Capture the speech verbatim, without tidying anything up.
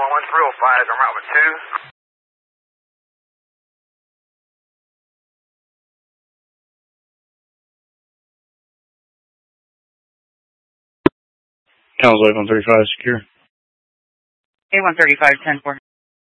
one one three oh five, I'm route with two. Sounds like one thirty-five secure. A one thirty-five, ten four.